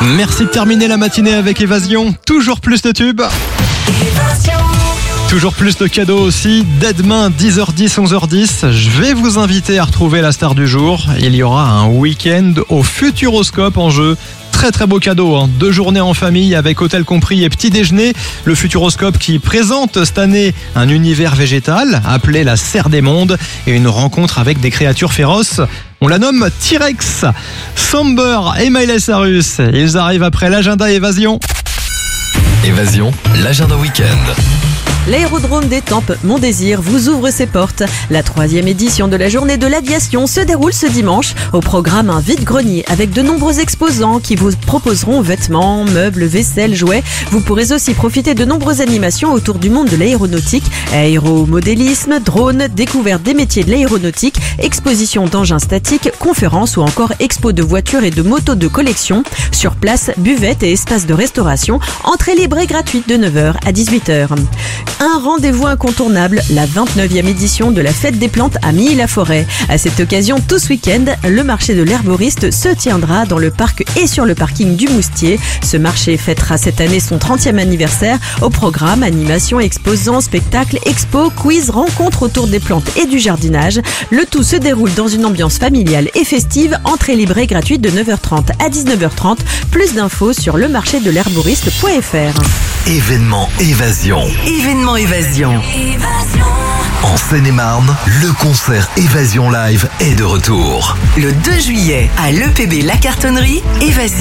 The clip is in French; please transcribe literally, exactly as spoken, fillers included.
Merci de terminer la matinée avec Évasion. Toujours plus de tubes. Évasion. Toujours plus de cadeaux aussi. Dès demain, dix heures dix, onze heures dix, je vais vous inviter à retrouver la star du jour. Il y aura un week-end au Futuroscope en jeu. Très très beau cadeau, hein. Deux journées en famille avec hôtel compris et petit déjeuner. Le Futuroscope qui présente cette année un univers végétal appelé la Serre des Mondes et une rencontre avec des créatures féroces. On la nomme T-Rex. Samber et Miley Cyrus, ils arrivent après l'agenda Évasion. Évasion, l'agenda week-end. L'aérodrome d'Étampes Montdésir vous ouvre ses portes. La troisième édition de la journée de l'aviation se déroule ce dimanche. Au programme, un vide-grenier avec de nombreux exposants qui vous proposeront vêtements, meubles, vaisselle, jouets. Vous pourrez aussi profiter de nombreuses animations autour du monde de l'aéronautique. Aéromodélisme, drone, découverte des métiers de l'aéronautique, exposition d'engins statiques, conférences ou encore expo de voitures et de motos de collection. Sur place, buvette et espace de restauration. Entrée libre et gratuite de neuf heures à dix-huit heures. Un rendez-vous incontournable, la vingt-neuvième édition de la Fête des Plantes à Milly-la-Forêt. À cette occasion, tout ce week-end, le marché de l'herboriste se tiendra dans le parc et sur le parking du Moustier. Ce marché fêtera cette année son trentième anniversaire. Au programme, animation, exposants, spectacles, expos, quiz, rencontres autour des plantes et du jardinage. Le tout se déroule dans une ambiance familiale et festive. Entrée libre et gratuite de neuf heures trente à dix-neuf heures trente. Plus d'infos sur le marché de l'herboriste point f r. Événement Évasion. Événement Évasion. En Seine-et-Marne, le concert Évasion Live est de retour. Le deux juillet, à l'E P B La Cartonnerie, Évasion.